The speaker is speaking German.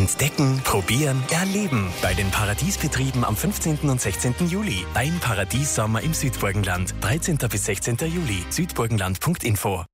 Entdecken, probieren, erleben bei den Paradiesbetrieben am 15. und 16. Juli. Dein Paradiessommer im Südburgenland. 13. bis 16. Juli. südburgenland.info